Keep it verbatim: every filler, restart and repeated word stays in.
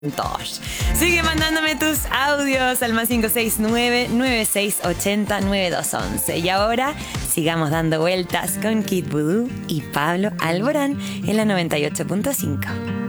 Sigue mandándome tus audios al más cinco seis nueve, nueve seis ocho cero, nueve dos uno uno. Y ahora sigamos dando vueltas con Kid Voodoo y Pablo Alborán en la noventa y ocho punto cinco.